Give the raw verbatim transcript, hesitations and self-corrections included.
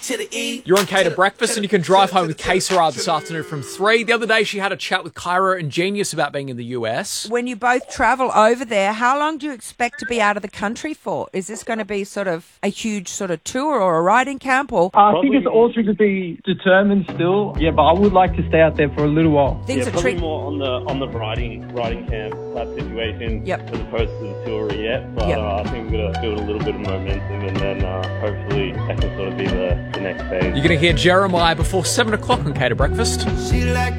to the E. You're on K to Breakfast, and you can drive home with K Sarah this afternoon from three. The other day, she had a chat with Kyra and Genius about being in the U S. When you both travel over there, how long do you expect to be out of the country for? Is this going to be sort of a huge sort of tour or a riding camp? Or I think it's all to be determined still. Yeah, but I would like to stay out there for a little while. Things yeah, are probably tricky. more on the on the riding riding camp type situation Yep. as opposed to the tour yet. But Yep. uh, I think we're going to build a little bit of momentum, and then uh, hopefully that can sort of be the, the next phase. You're going to hear Jeremiah before seven o'clock on K to Breakfast. She like